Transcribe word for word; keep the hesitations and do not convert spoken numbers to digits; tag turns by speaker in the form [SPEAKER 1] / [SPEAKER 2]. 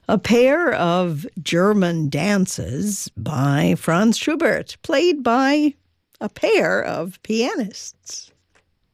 [SPEAKER 1] A pair of German dances by Franz Schubert, played by a pair of pianists.